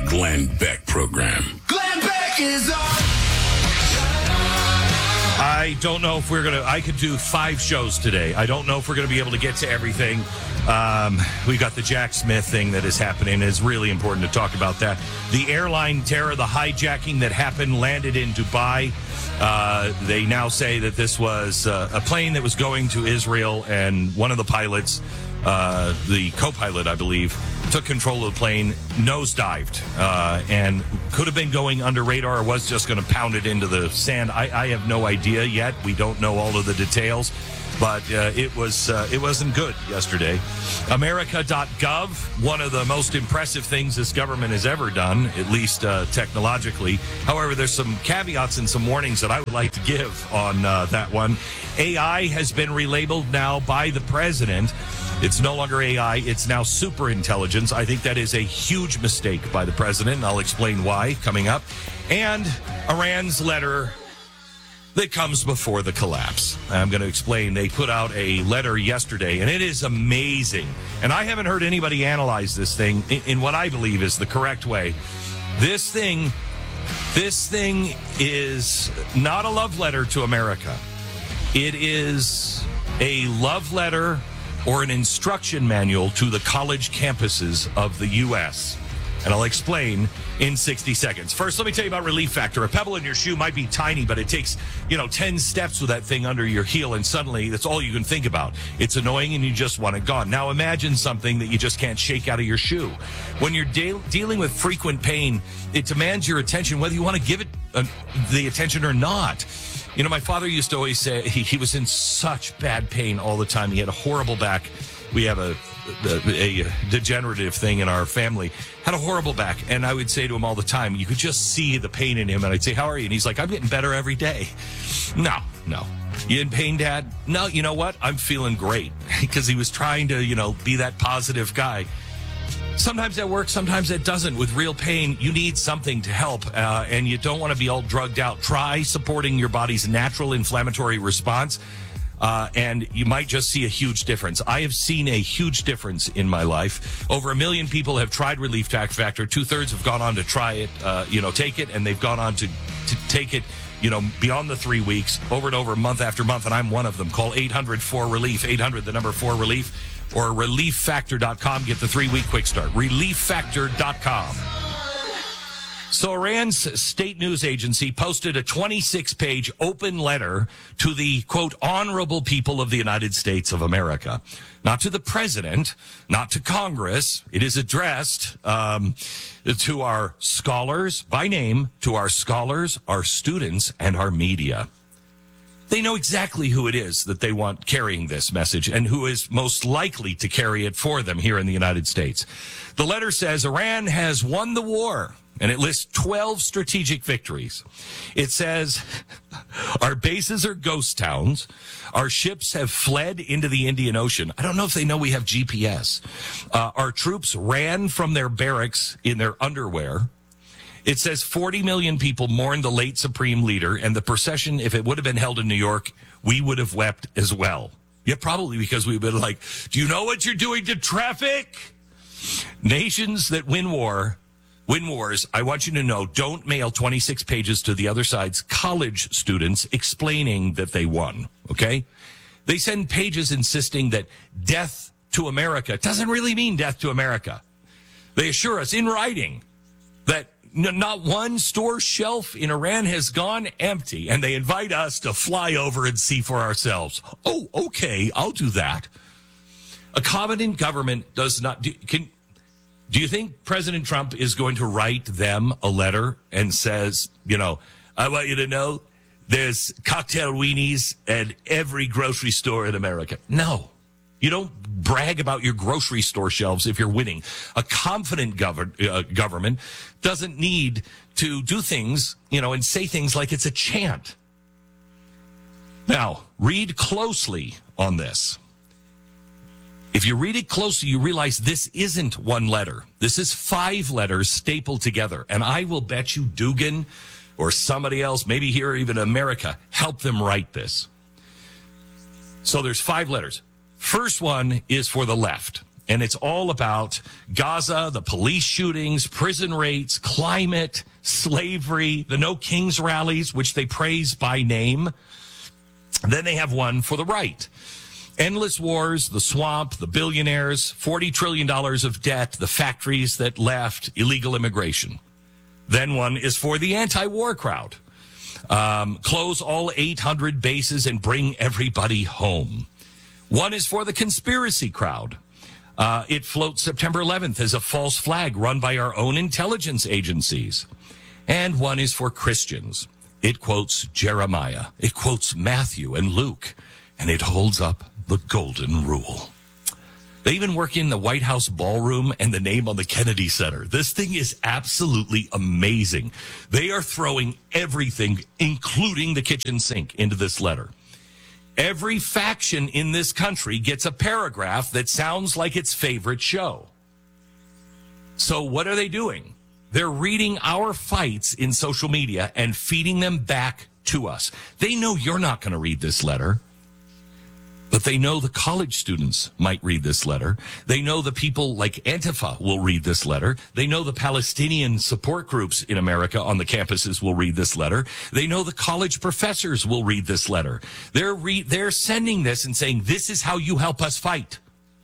Glenn Beck program. Glenn Beck is on. I don't know if we're going to... I could do 5 shows today. I don't know if we're going to be able to get to everything. We got the Jack Smith thing that is happening. It's really important to talk about that. The airline terror, the hijacking that happened, landed in Dubai. They now say that this was a plane that was going to Israel, and one of the pilots, the co-pilot, I believe, took control of the plane, nosedived, and could have been going under radar or was just going to pound it into the sand. I have no idea yet. We don't know all of the details, but it wasn't good yesterday. America.gov, one of the most impressive things this government has ever done, at least technologically. However, there's some caveats and some warnings that I would like to give on that one. AI has been relabeled now by the president. It's no longer AI, it's now super intelligence. I think that is a huge mistake by the president, and I'll explain why coming up. And Iran's letter that comes before the collapse. I'm going to explain. They put out a letter yesterday, and it is amazing. And I haven't heard anybody analyze this thing in what I believe is the correct way. This thing is not a love letter to America. It is a love letter or an instruction manual to the college campuses of the U.S. And I'll explain in 60 seconds. First, let me tell you about Relief Factor. A pebble in your shoe might be tiny, but it takes, 10 steps with that thing under your heel, and suddenly that's all you can think about. It's annoying, and you just want it gone. Now imagine something that you just can't shake out of your shoe. When you're dealing with frequent pain, it demands your attention, whether you want to give it the attention or not. My father used to always say he was in such bad pain all the time. He had a horrible back. We have a degenerative thing in our family. Had a horrible back. And I would say to him all the time, you could just see the pain in him. And I'd say, how are you? And he's like, I'm getting better every day. No. You in pain, Dad? No, you know what? I'm feeling great. Because he was trying to, be that positive guy. Sometimes that works, sometimes that doesn't. With real pain, you need something to help, and you don't want to be all drugged out. Try supporting your body's natural inflammatory response, and you might just see a huge difference. I have seen a huge difference in my life. Over 1 million people have tried Relief Factor. 2/3 have gone on to try it, take it, and they've gone on to take it, beyond the 3 weeks, over and over, month after month, and I'm one of them. Call 800-4RELIEF, 800, the number 4RELIEF. Or ReliefFactor.com. Get the 3-week quick start. ReliefFactor.com. So Iran's state news agency posted a 26-page open letter to the, quote, honorable people of the United States of America. Not to the president, not to Congress. It is addressed to our scholars, by name, to our scholars, our students, and our media. They know exactly who it is that they want carrying this message and who is most likely to carry it for them here in the United States. The letter says Iran has won the war, and it lists 12 strategic victories. It says our bases are ghost towns. Our ships have fled into the Indian Ocean. I don't know if they know we have GPS. Our troops ran from their barracks in their underwear. It says 40 million people mourned the late supreme leader, and the procession, if it would have been held in New York, we would have wept as well. Yeah, probably because we've been like, do you know what you're doing to traffic? Nations that win wars, I want you to know, don't mail 26 pages to the other side's college students explaining that they won, okay? They send pages insisting that death to America doesn't really mean death to America. They assure us in writing that not one store shelf in Iran has gone empty, and they invite us to fly over and see for ourselves. Oh, okay, I'll do that. A competent government does not... Do you think President Trump is going to write them a letter and says, I want you to know there's cocktail weenies at every grocery store in America? No. You don't brag about your grocery store shelves if you're winning. A confident government doesn't need to do things, and say things like it's a chant. Now, read closely on this. If you read it closely, you realize this isn't one letter. This is 5 letters stapled together. And I will bet you Dugan or somebody else, maybe here even America, helped them write this. So there's 5 letters. First one is for the left. and it's all about Gaza, the police shootings, prison rates, climate, slavery, the No Kings rallies, which they praise by name. Then they have one for the right. Endless wars, the swamp, the billionaires, $40 trillion of debt, the factories that left, illegal immigration. Then one is for the anti-war crowd. Close all 800 bases and bring everybody home. One is for the conspiracy crowd. It floats September 11th as a false flag run by our own intelligence agencies. And one is for Christians. It quotes Jeremiah. It quotes Matthew and Luke. And it holds up the golden rule. They even work in the White House ballroom and the name on the Kennedy Center. This thing is absolutely amazing. They are throwing everything, including the kitchen sink, into this letter. Every faction in this country gets a paragraph that sounds like its favorite show. So what are they doing? They're reading our fights in social media and feeding them back to us. They know you're not going to read this letter. But they know the college students might read this letter. They know the people like Antifa will read this letter. They know the Palestinian support groups in America on the campuses will read this letter. They know the college professors will read this letter. They're sending this and saying, this is how you help us fight.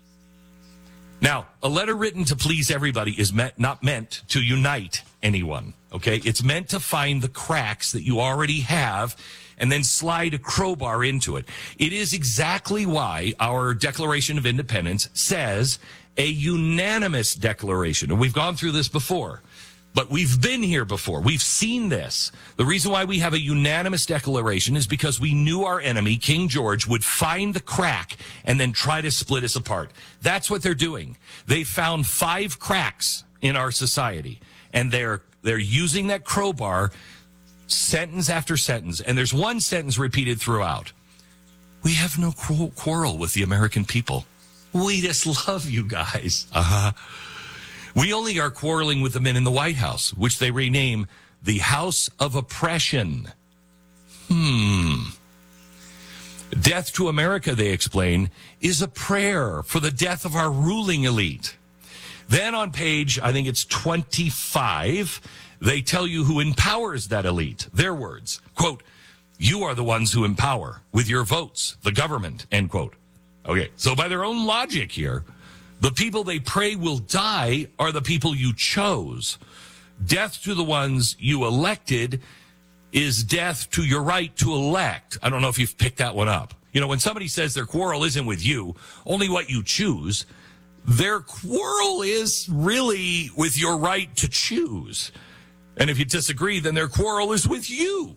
Now, a letter written to please everybody is not meant to unite anyone, okay? It's meant to find the cracks that you already have and then slide a crowbar into it. It is exactly why our Declaration of Independence says a unanimous declaration. And we've gone through this before, but we've been here before. We've seen this. The reason why we have a unanimous declaration is because we knew our enemy, King George, would find the crack and then try to split us apart. That's what they're doing. They found 5 cracks in our society, and they're using that crowbar sentence after sentence, and there's one sentence repeated throughout. We have no quarrel with the American people. We just love you guys. We only are quarreling with the men in the White House, which they rename the House of Oppression. Death to America, they explain, is a prayer for the death of our ruling elite. Then on page, I think it's 25, they tell you who empowers that elite. Their words, quote, you are the ones who empower with your votes, the government, end quote. Okay, so by their own logic here, the people they pray will die are the people you chose. Death to the ones you elected is death to your right to elect. I don't know if you've picked that one up. You know, when somebody says their quarrel isn't with you, only what you choose, their quarrel is really with your right to choose. And if you disagree, then their quarrel is with you.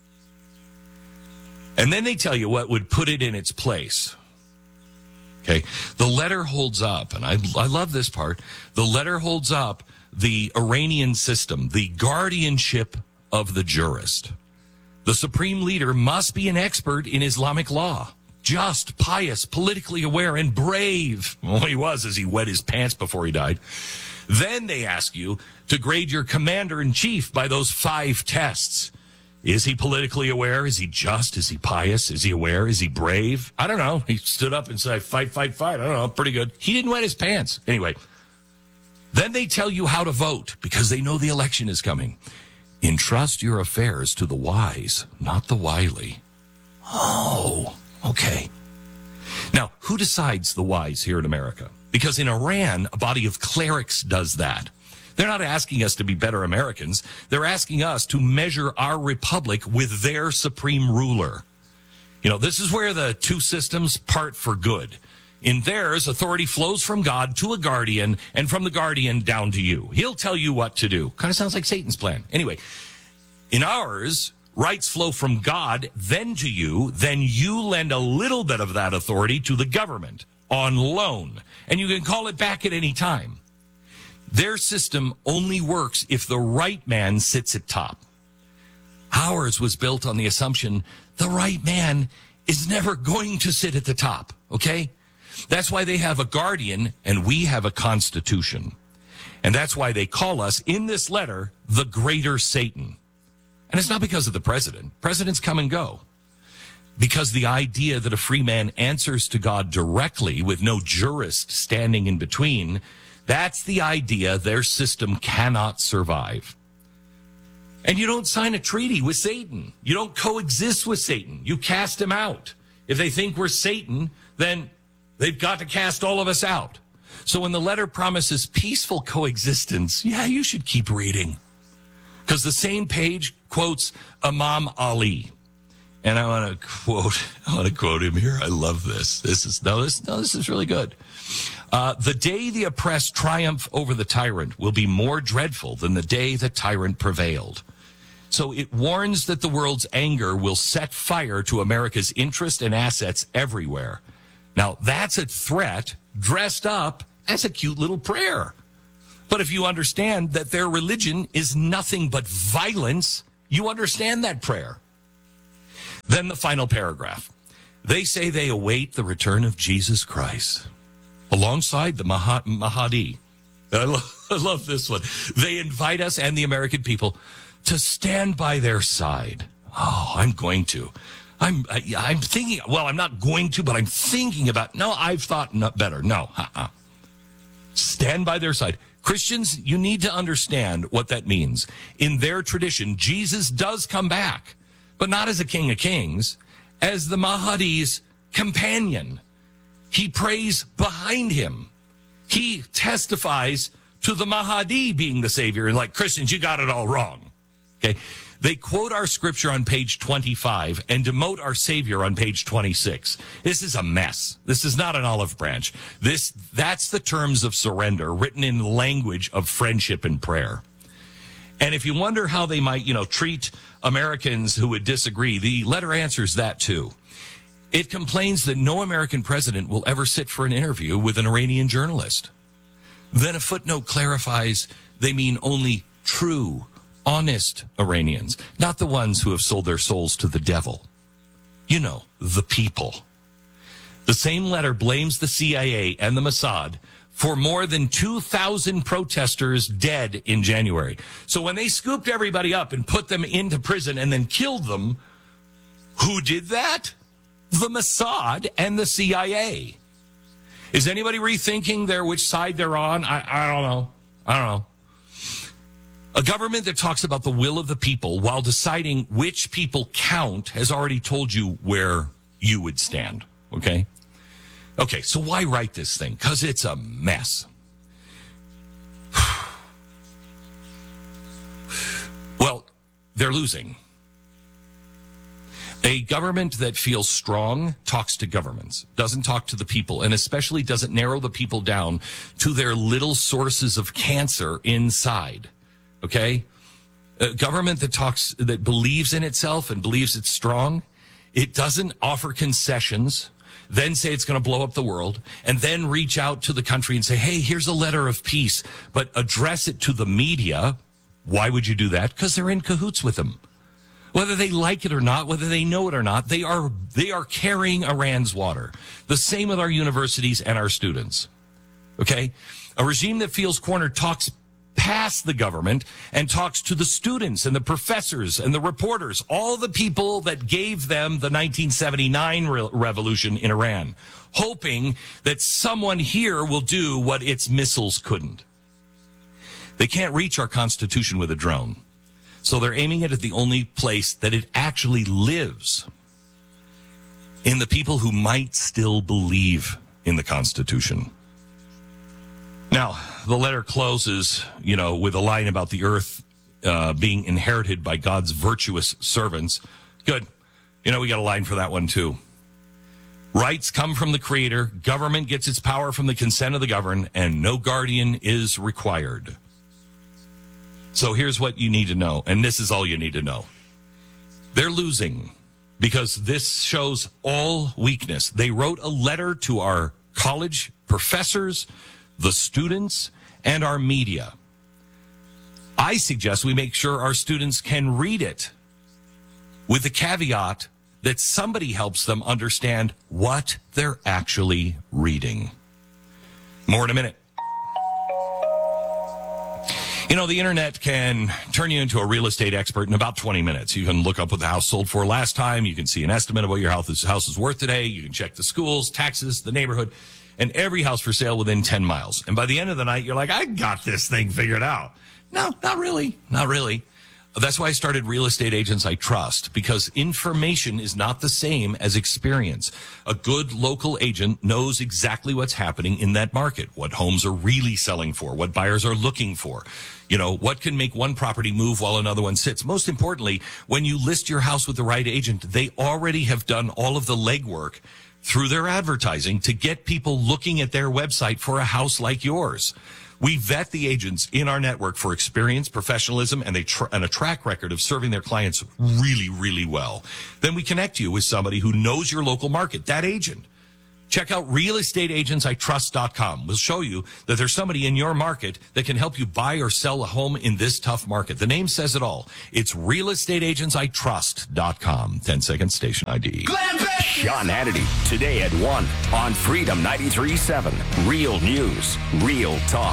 And then they tell you what would put it in its place. Okay, the letter holds up, and I love this part, the letter holds up the Iranian system, the guardianship of the jurist. The supreme leader must be an expert in Islamic law, just, pious, politically aware, and brave. Well, he was as he wet his pants before he died. Then they ask you to grade your commander-in-chief by those 5 tests. Is he politically aware? Is he just? Is he pious? Is he aware? Is he brave? I don't know. He stood up and said, fight, fight, fight. I don't know. Pretty good. He didn't wet his pants. Anyway, then they tell you how to vote because they know the election is coming. Entrust your affairs to the wise, not the wily. Oh, okay. Now, who decides the wise here in America? Because in Iran, a body of clerics does that. They're not asking us to be better Americans. They're asking us to measure our republic with their supreme ruler. You know, this is where the two systems part for good. In theirs, authority flows from God to a guardian, and from the guardian down to you. He'll tell you what to do. Kind of sounds like Satan's plan. Anyway, in ours, rights flow from God, then to you, then you lend a little bit of that authority to the government on loan, and you can call it back at any time. Their system only works if the right man sits at top. Ours was built on the assumption the right man is never going to sit at the top, okay? That's why they have a guardian and we have a constitution. And that's why they call us, in this letter, the greater Satan. And it's not because of the president. Presidents come and go. because the idea that a free man answers to God directly with no jurist standing in between, that's the idea their system cannot survive. And you don't sign a treaty with Satan. You don't coexist with Satan. You cast him out. If they think we're Satan, then they've got to cast all of us out. So when the letter promises peaceful coexistence, yeah, you should keep reading. Because the same page quotes Imam Ali. And I want to quote him here. I love this. This is really good. The day the oppressed triumph over the tyrant will be more dreadful than the day the tyrant prevailed. So it warns that the world's anger will set fire to America's interest and assets everywhere. Now, that's a threat dressed up as a cute little prayer. But if you understand that their religion is nothing but violence, you understand that prayer. Then the final paragraph. They say they await the return of Jesus Christ alongside the Mahdi. I love this one. They invite us and the American people to stand by their side. Oh, I'm going to. I'm thinking, well, I'm not going to, but I'm thinking about, no, I've thought better. No, stand by their side. Christians, you need to understand what that means. In their tradition, Jesus does come back, but not as a king of kings, as the Mahdi's companion. He prays behind him. He testifies to the Mahdi being the savior. And like, Christians, you got it all wrong. Okay. They quote our scripture on page 25 and demote our Savior on page 26. This is a mess. This is not an olive branch. That's the terms of surrender written in the language of friendship and prayer. And if you wonder how they might, treat Americans who would disagree, the letter answers that too. It complains that no American president will ever sit for an interview with an Iranian journalist. Then a footnote clarifies they mean only true, honest Iranians, not the ones who have sold their souls to the devil. The people. The same letter blames the CIA and the Mossad for more than 2,000 protesters dead in January. So when they scooped everybody up and put them into prison and then killed them, who did that? The Mossad and the CIA. Is anybody rethinking which side they're on? I don't know. A government that talks about the will of the people while deciding which people count has already told you where you would stand, okay? Okay, so why write this thing? Because it's a mess. Well, they're losing. A government that feels strong talks to governments, doesn't talk to the people, and especially doesn't narrow the people down to their little sources of cancer inside. Okay? A government that believes in itself and believes it's strong, it doesn't offer concessions, then say it's going to blow up the world, and then reach out to the country and say, hey, here's a letter of peace, but address it to the media. Why would you do that? Because they're in cahoots with them. Whether they like it or not, whether they know it or not, they are carrying Iran's water. The same with our universities and our students. Okay? A regime that feels cornered talks past the government and talks to the students and the professors and the reporters, all the people that gave them the 1979 revolution in Iran, hoping that someone here will do what its missiles couldn't. They can't reach our Constitution with a drone, so they're aiming it at the only place that it actually lives, in the people who might still believe in the Constitution. Now, the letter closes, with a line about the earth being inherited by God's virtuous servants. Good. We got a line for that one, too. Rights come from the Creator. Government gets its power from the consent of the governed, and no guardian is required. So here's what you need to know, and this is all you need to know. They're losing because this shows all weakness. They wrote a letter to our college professors, the students, and our media. I suggest we make sure our students can read it with the caveat that somebody helps them understand what they're actually reading. More in a minute. You know, the internet can turn you into a real estate expert in about 20 minutes. You can look up what the house sold for last time. You can see an estimate of what your house is worth today. You can check the schools, taxes, the neighborhood, and every house for sale within 10 miles. And by the end of the night, you're like, I got this thing figured out. No, not really. Not really. That's why I started Real Estate Agents I Trust, because information is not the same as experience. A good local agent knows exactly what's happening in that market, what homes are really selling for, what buyers are looking for, you know, what can make one property move while another one sits. Most importantly, when you list your house with the right agent, they already have done all of the legwork through their advertising to get people looking at their website for a house like yours. We vet the agents in our network for experience, professionalism, and a track record of serving their clients really, really well. Then we connect you with somebody who knows your local market, that agent. Check out realestateagentsitrust.com. We'll show you that there's somebody in your market that can help you buy or sell a home in this tough market. The name says it all. It's realestateagentsitrust.com. 10-second station ID. Sean Hannity, today at 1 on Freedom 93.7. Real news, real talk.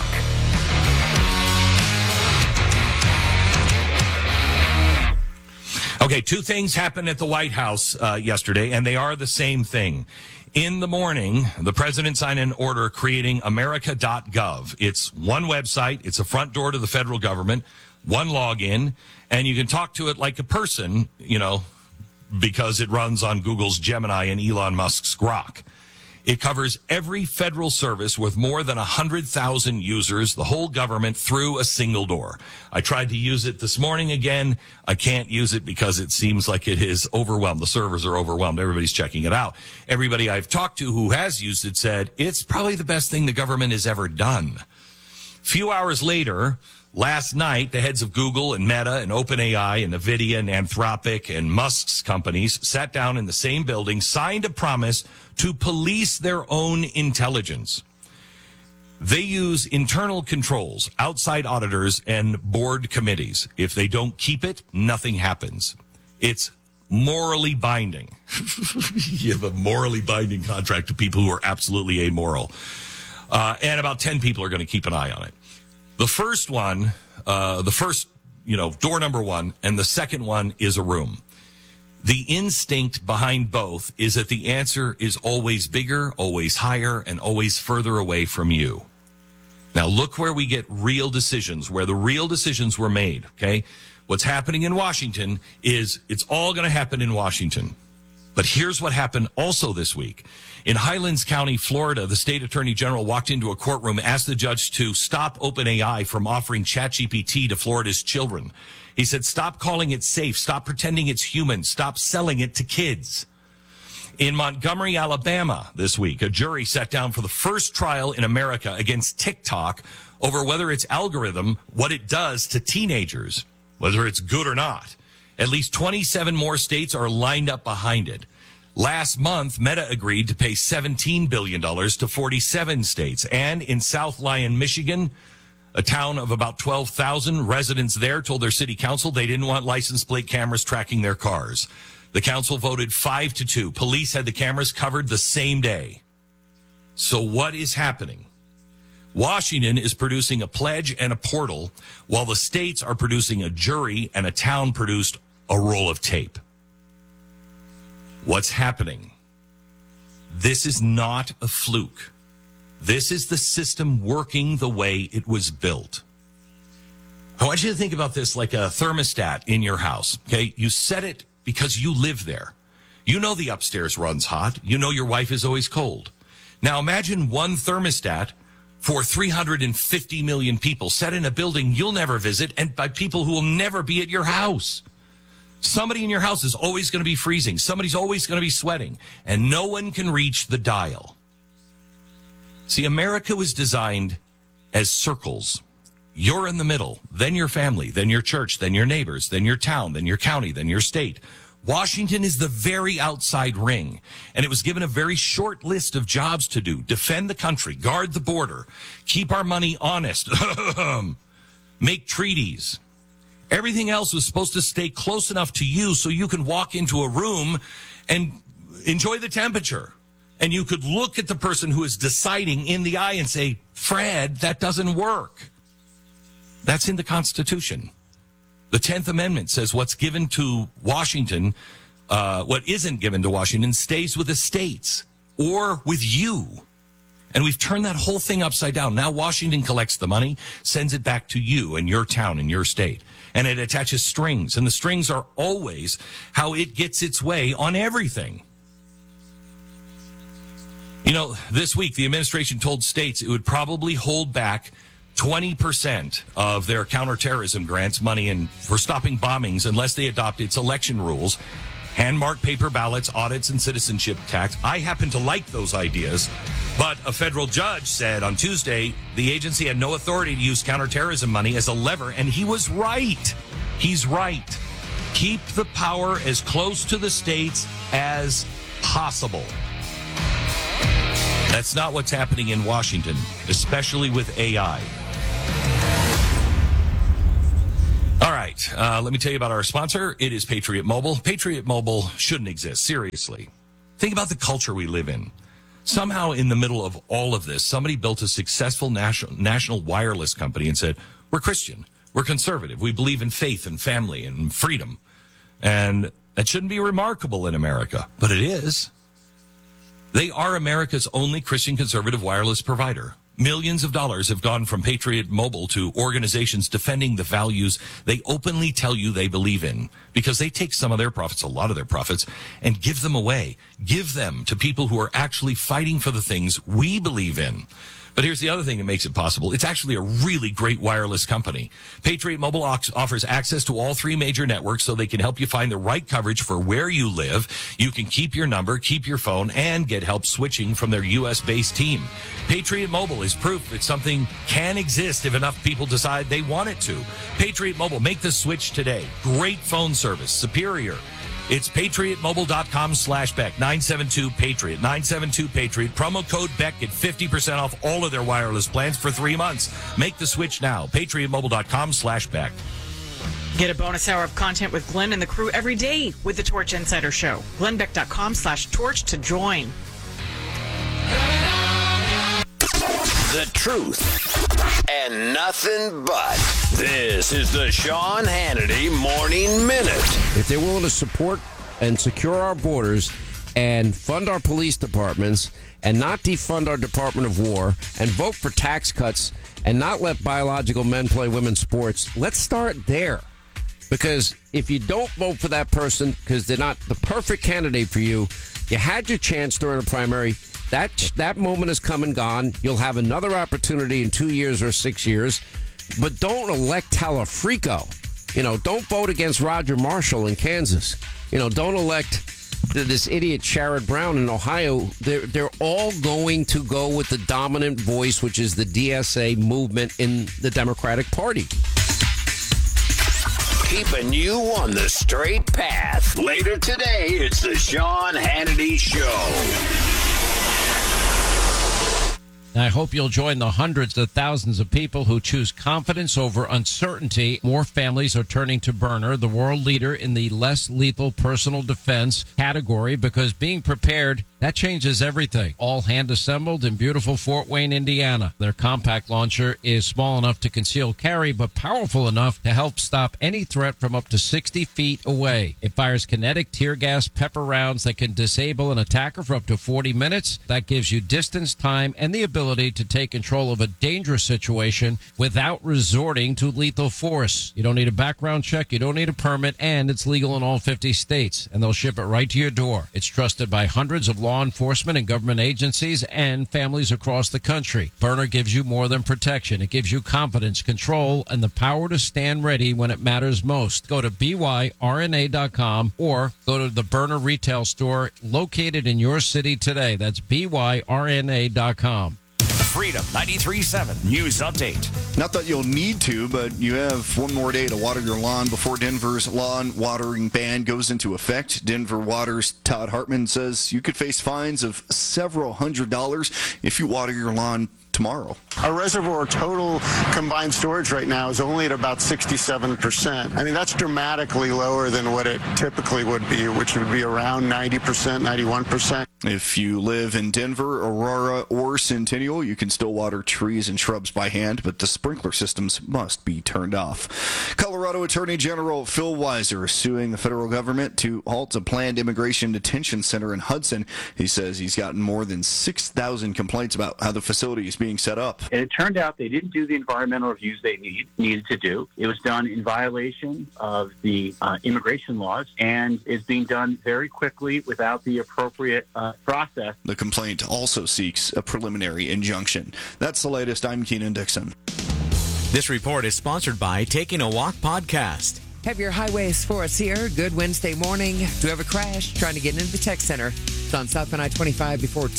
Okay, two things happened at the White House yesterday, and they are the same thing. In the morning, the president signed an order creating America.gov. It's one website. It's a front door to the federal government, one login, and you can talk to it like a person, you know, because it runs on Google's Gemini and Elon Musk's Grok. It covers every federal service with more than 100,000 users, the whole government, through a single door. I tried to use it this morning again. I can't use it because it seems like it is overwhelmed. The servers are overwhelmed. Everybody's checking it out. Everybody I've talked to who has used it said it's probably the best thing the government has ever done. Few hours later, last night, the heads of Google and Meta and OpenAI and NVIDIA and Anthropic and Musk's companies sat down in the same building, signed a promise to police their own intelligence. They use internal controls, outside auditors, and board committees. If they don't keep it, nothing happens. It's morally binding. You have a morally binding contract to people who are absolutely amoral. And about 10 people are going to keep an eye on it. The first one, door number one, and the second one is a room. The instinct behind both is that the answer is always bigger, always higher, and always further away from you. Now look where we get real decisions, where the real decisions were made, okay? What's happening in Washington is it's all going to happen in Washington. But here's what happened also this week. In Highlands County, Florida, the state attorney general walked into a courtroom, asked the judge to stop OpenAI from offering ChatGPT to Florida's children. He said, stop calling it safe. Stop pretending it's human. Stop selling it to kids. In Montgomery, Alabama this week, a jury sat down for the first trial in America against TikTok over whether its algorithm, what it does to teenagers, whether it's good or not. At least 27 more states are lined up behind it. Last month, Meta agreed to pay $17 billion to 47 states. And in South Lyon, Michigan, a town of about 12,000 residents there told their city council they didn't want license plate cameras tracking their cars. The council voted 5-2. Police had the cameras covered the same day. So what is happening? Washington is producing a pledge and a portal, while the states are producing a jury and a town produced a roll of tape. What's happening? This is not a fluke. This is the system working the way it was built. I want you to think about this like a thermostat in your house, okay? You set it because you live there. You know the upstairs runs hot. You know your wife is always cold. Now imagine one thermostat for 350 million people set in a building you'll never visit and by people who will never be at your house. Somebody in your house is always going to be freezing. Somebody's always going to be sweating, and no one can reach the dial. See, America was designed as circles. You're in the middle, then your family, then your church, then your neighbors, then your town, then your county, then your state. Washington is the very outside ring, and it was given a very short list of jobs to do. Defend the country, guard the border, keep our money honest, make treaties. Everything else was supposed to stay close enough to you so you can walk into a room and enjoy the temperature. And you could look at the person who is deciding in the eye and say, Fred, that doesn't work. That's in the Constitution. The 10th Amendment says what's given to Washington, what isn't given to Washington stays with the states or with you. And we've turned that whole thing upside down. Now Washington collects the money, sends it back to you and your town and your state. And it attaches strings. And the strings are always how it gets its way on everything. You know, this week, the administration told states it would probably hold back 20% of their counterterrorism grants money and for stopping bombings unless they adopt its election rules, hand-marked paper ballots, audits, and citizenship tax. I happen to like those ideas, but a federal judge said on Tuesday the agency had no authority to use counterterrorism money as a lever, and he was right. He's right. Keep the power as close to the states as possible. That's not what's happening in Washington, especially with AI. All right, let me tell you about our sponsor. It is Patriot Mobile. Patriot Mobile shouldn't exist, seriously. Think about the culture we live in. Somehow in the middle of all of this, somebody built a successful national wireless company and said, we're Christian, we're conservative, we believe in faith and family and freedom. And that shouldn't be remarkable in America, but it is. They are America's only Christian conservative wireless provider. Millions of dollars have gone from Patriot Mobile to organizations defending the values they openly tell you they believe in, because they take some of their profits, a lot of their profits, and give them away. Give them to people who are actually fighting for the things we believe in. But here's the other thing that makes it possible. It's actually a really great wireless company. Patriot Mobile offers access to all three major networks so they can help you find the right coverage for where you live. You can keep your number, keep your phone, and get help switching from their U.S.-based team. Patriot Mobile is proof that something can exist if enough people decide they want it to. Patriot Mobile, make the switch today. Great phone service, superior. It's patriotmobile.com/Beck, 972-PATRIOT, 972-PATRIOT. Promo code Beck, get 50% off all of their wireless plans for 3 months. Make the switch now, patriotmobile.com/Beck. Get a bonus hour of content with Glenn and the crew every day with the Torch Insider Show. glennbeck.com/torch to join. The truth and nothing but. This is the Sean Hannity Morning Minute. If they're willing to support and secure our borders and fund our police departments and not defund our Department of War and vote for tax cuts and not let biological men play women's sports, let's start there. Because if you don't vote for that person because they're not the perfect candidate for you, you had your chance during a primary. That moment has come and gone. You'll have another opportunity in 2 years or 6 years. But don't elect Talafrico. Don't vote against Roger Marshall in Kansas. Don't elect this idiot Sherrod Brown in Ohio. They're all going to go with the dominant voice, which is the DSA movement in the Democratic Party. Keeping you on the straight path. Later today, it's the Sean Hannity Show. I hope you'll join the hundreds of thousands of people who choose confidence over uncertainty. More families are turning to Byrna, the world leader in the less lethal personal defense category, because being prepared, that changes everything. All hand assembled in beautiful Fort Wayne, Indiana. Their compact launcher is small enough to conceal carry, but powerful enough to help stop any threat from up to 60 feet away. It fires kinetic tear gas pepper rounds that can disable an attacker for up to 40 minutes. That gives you distance, time, and the ability to take control of a dangerous situation without resorting to lethal force. You don't need a background check, you don't need a permit, and it's legal in all 50 states, and they'll ship it right to your door. It's trusted by hundreds of law enforcement and government agencies and families across the country. Byrna gives you more than protection. It gives you confidence, control, and the power to stand ready when it matters most. Go to byrna.com or go to the Byrna retail store located in your city today. That's byrna.com. Freedom 93.7 News Update. Not that you'll need to, but you have one more day to water your lawn before Denver's lawn watering ban goes into effect. Denver Water's Todd Hartman says you could face fines of several $100s if you water your lawn tomorrow. Our reservoir total combined storage right now is only at about 67%. I mean, that's dramatically lower than what it typically would be, which would be around 90%, 91%. If you live in Denver, Aurora, or Centennial, you can still water trees and shrubs by hand, but the sprinkler systems must be turned off. Colorado Attorney General Phil Weiser is suing the federal government to halt a planned immigration detention center in Hudson. He says he's gotten more than 6,000 complaints about how the facility is being set up. And it turned out they didn't do the environmental reviews they needed to do. It was done in violation of the immigration laws and is being done very quickly without the appropriate process. The complaint also seeks a preliminary injunction. That's the latest. I'm Keenan Dixon. This report is sponsored by Taking a Walk Podcast. Heavier highways for us here. Good Wednesday morning. Do have a crash trying to get into the tech center. It's on southbound I-25 before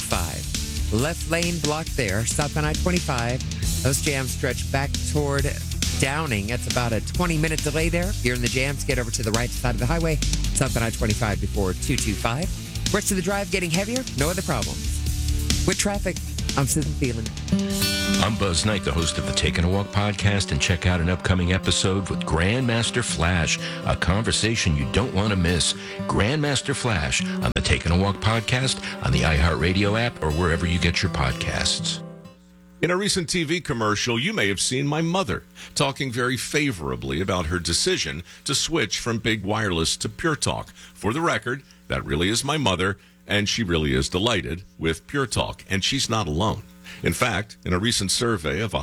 225. Left lane blocked there. Southbound I-25. Those jams stretch back toward Downing. That's about a 20-minute delay there. If you're in the jams, get over to the right side of the highway. Southbound I-25 before 225. Rest of the drive getting heavier. No other problems. With traffic, I'm Susan Phelan. I'm Buzz Knight, the host of the Taking a Walk podcast, and check out an upcoming episode with Grandmaster Flash, a conversation you don't want to miss. Grandmaster Flash on the Taking a Walk podcast, on the iHeartRadio app, or wherever you get your podcasts. In a recent TV commercial, you may have seen my mother talking very favorably about her decision to switch from Big Wireless to Pure Talk. For the record, that really is my mother, and she really is delighted with Pure Talk, and she's not alone. In fact, in a recent survey of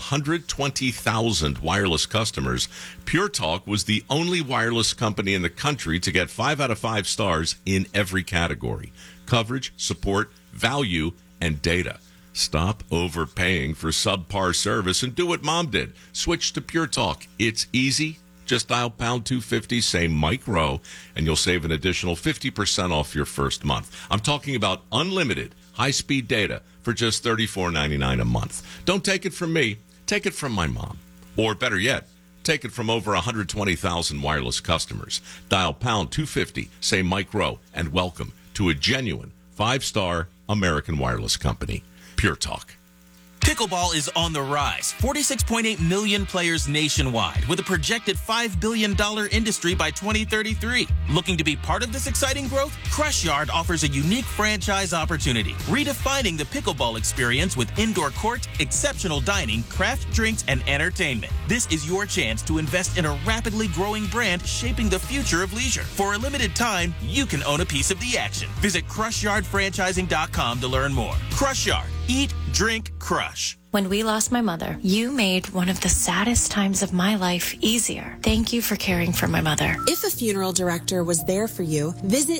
120,000 wireless customers, Pure Talk was the only wireless company in the country to get 5 out of 5 stars in every category: coverage, support, value, and data. Stop overpaying for subpar service and do what Mom did. Switch to Pure Talk. It's easy. Just dial pound 250, say Mike Rowe, and you'll save an additional 50% off your first month. I'm talking about unlimited high-speed data for just $34.99 a month. Don't take it from me. Take it from my mom. Or better yet, take it from over 120,000 wireless customers. Dial pound 250, say Mike Rowe, and welcome to a genuine 5-star American wireless company. Pure Talk. Pickleball is on the rise. 46.8 million players nationwide, with a projected $5 billion industry by 2033. Looking to be part of this exciting growth? Crush Yard offers a unique franchise opportunity, redefining the pickleball experience with indoor court, exceptional dining, craft drinks, and entertainment. This is your chance to invest in a rapidly growing brand shaping the future of leisure. For a limited time, you can own a piece of the action. Visit CrushYardFranchising.com to learn more. Crush Yard. Eat, drink, crush. When we lost my mother, you made one of the saddest times of my life easier. Thank you for caring for my mother. If a funeral director was there for you, visit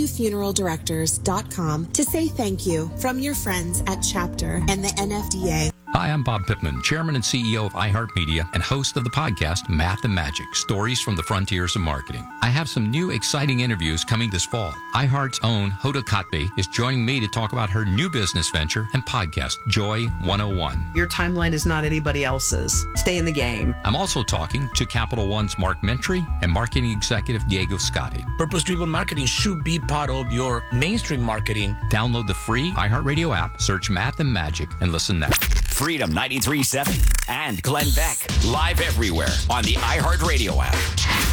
thankyoufuneraldirectors.com to say thank you from your friends at Chapter and the NFDA. Hi, I'm Bob Pittman, Chairman and CEO of iHeartMedia and host of the podcast Math and Magic, Stories from the Frontiers of Marketing. I have some new exciting interviews coming this fall. iHeart's own Hoda Kotb is joining me to talk about her new business venture and podcast, Joy 101. Your timeline is not anybody else's. Stay in the game. I'm also talking to Capital One's Mark Mentry and marketing executive Diego Scotti. Purpose-driven marketing should be part of your mainstream marketing. Download the free iHeartRadio app, search Math and Magic, and listen now. Freedom 93.7 and Glenn Beck. Live everywhere on the iHeartRadio app.